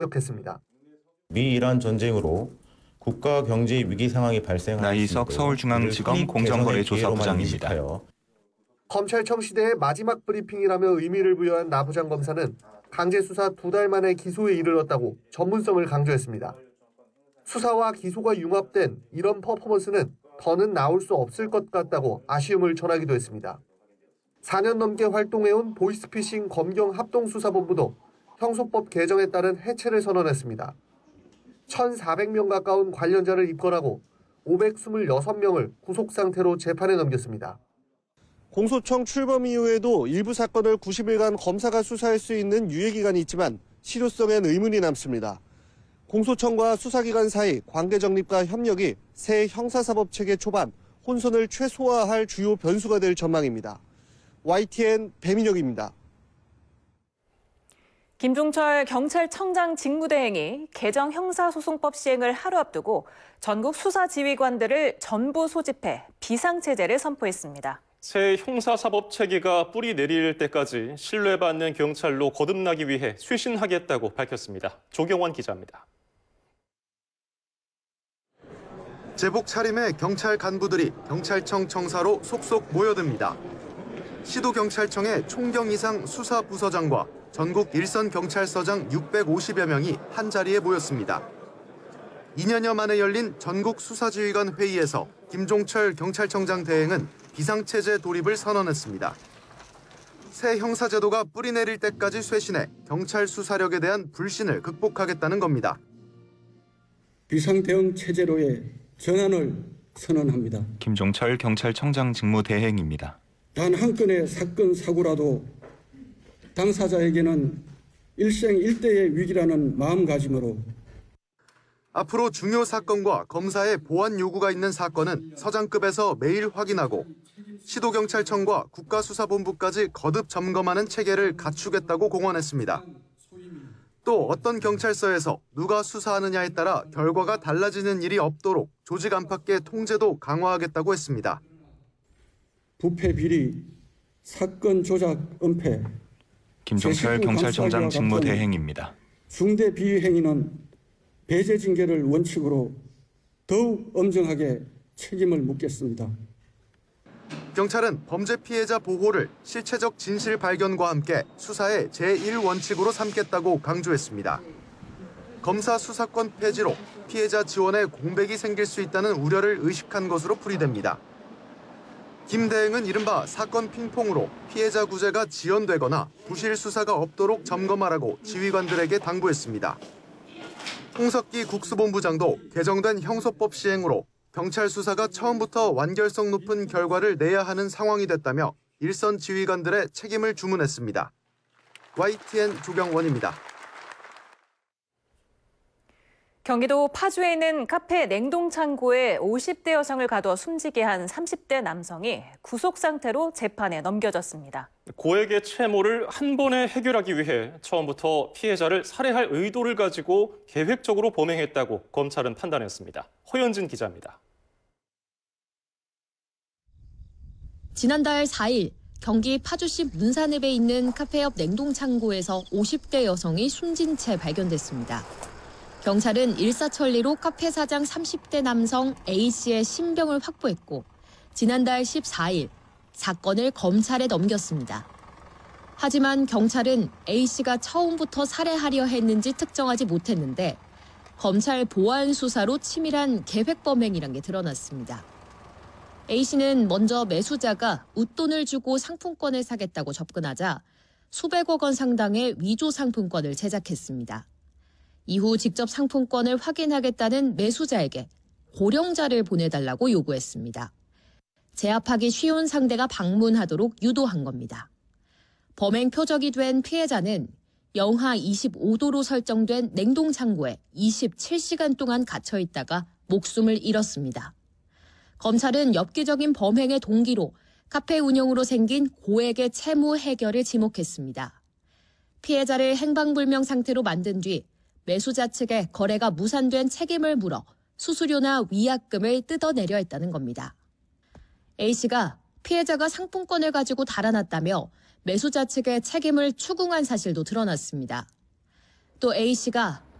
했습니다. 미-이란 전쟁으로 국가 경제 위기 상황이 발생한 나희석 서울중앙지검 공정거래조사부장입니다. 검찰청 시대의 마지막 브리핑이라며 의미를 부여한 나 부장검사는 강제 수사 2달 만에 기소에 이르렀다고 전문성을 강조했습니다. 수사와 기소가 융합된 이런 퍼포먼스는 더는 나올 수 없을 것 같다고 아쉬움을 전하기도 했습니다. 4년 넘게 활동해온 보이스피싱 검경 합동수사본부도 형소법 개정에 따른 해체를 선언했습니다. 1,400명 가까운 관련자를 입건하고 526명을 구속 상태로 재판에 넘겼습니다. 공소청 출범 이후에도 일부 사건을 90일간 검사가 수사할 수 있는 유예기간이 있지만 실효성엔 의문이 남습니다. 공소청과 수사기관 사이 관계 정립과 협력이 새 형사사법체계 초반 혼선을 최소화할 주요 변수가 될 전망입니다. YTN 배민혁입니다. 김종철 경찰청장 직무대행이 개정 형사소송법 시행을 하루 앞두고 전국 수사지휘관들을 전부 소집해 비상체제를 선포했습니다. 새 형사사법 체계가 뿌리 내릴 때까지 신뢰받는 경찰로 거듭나기 위해 쇄신하겠다고 밝혔습니다. 조경원 기자입니다. 제복 차림의 경찰 간부들이 경찰청 청사로 속속 모여듭니다. 시도경찰청의 총경 이상 수사부서장과 전국 일선 경찰서장 650여 명이 한자리에 모였습니다. 2년여 만에 열린 전국 수사지휘관 회의에서 김종철 경찰청장 대행은 비상체제 돌입을 선언했습니다. 새 형사제도가 뿌리 내릴 때까지 쇄신해 경찰 수사력에 대한 불신을 극복하겠다는 겁니다. 비상대응 체제로의 전환을 선언합니다. 김종철 경찰청장 직무대행입니다. 단 한 건의 사건, 사고라도 당사자에게는 일생일대의 위기라는 마음가짐으로 앞으로 중요 사건과 검사의 보완 요구가 있는 사건은 서장급에서 매일 확인하고 시도경찰청과 국가수사본부까지 거듭 점검하는 체계를 갖추겠다고 공언했습니다. 또 어떤 경찰서에서 누가 수사하느냐에 따라 결과가 달라지는 일이 없도록 조직 안팎의 통제도 강화하겠다고 했습니다. 부패 비리, 사건 조작 은폐, 김종철 경찰청장 직무대행입니다. 중대 비위 행위는 배제 징계를 원칙으로 더욱 엄정하게 책임을 묻겠습니다. 경찰은 범죄 피해자 보호를 실체적 진실 발견과 함께 수사의 제1원칙으로 삼겠다고 강조했습니다. 검사 수사권 폐지로 피해자 지원에 공백이 생길 수 있다는 우려를 의식한 것으로 풀이됩니다. 김 대행은 이른바 사건 핑퐁으로 피해자 구제가 지연되거나 부실 수사가 없도록 점검하라고 지휘관들에게 당부했습니다. 홍석기 국수본부장도 개정된 형소법 시행으로 경찰 수사가 처음부터 완결성 높은 결과를 내야 하는 상황이 됐다며 일선 지휘관들의 책임을 주문했습니다. YTN 조경원입니다. 경기도 파주에 있는 카페 냉동창고에 50대 여성을 가둬 숨지게 한 30대 남성이 구속 상태로 재판에 넘겨졌습니다. 고액의 채무를 한 번에 해결하기 위해 처음부터 피해자를 살해할 의도를 가지고 계획적으로 범행했다고 검찰은 판단했습니다. 허연진 기자입니다. 지난달 4일 경기 파주시 문산읍에 있는 카페 옆 냉동창고에서 50대 여성이 숨진 채 발견됐습니다. 경찰은 일사천리로 카페 사장 30대 남성 A씨의 신병을 확보했고 지난달 14일 사건을 검찰에 넘겼습니다. 하지만 경찰은 A씨가 처음부터 살해하려 했는지 특정하지 못했는데 검찰 보안 수사로 치밀한 계획 범행이란 게 드러났습니다. A씨는 먼저 매수자가 웃돈을 주고 상품권을 사겠다고 접근하자 수백억 원 상당의 위조 상품권을 제작했습니다. 이후 직접 상품권을 확인하겠다는 매수자에게 고령자를 보내달라고 요구했습니다. 제압하기 쉬운 상대가 방문하도록 유도한 겁니다. 범행 표적이 된 피해자는 영하 25도로 설정된 냉동창고에 27시간 동안 갇혀 있다가 목숨을 잃었습니다. 검찰은 엽기적인 범행의 동기로 카페 운영으로 생긴 고액의 채무 해결을 지목했습니다. 피해자를 행방불명 상태로 만든 뒤 매수자 측에 거래가 무산된 책임을 물어 수수료나 위약금을 뜯어내려 했다는 겁니다. A씨가 피해자가 상품권을 가지고 달아났다며 매수자 측의 책임을 추궁한 사실도 드러났습니다. 또 A씨가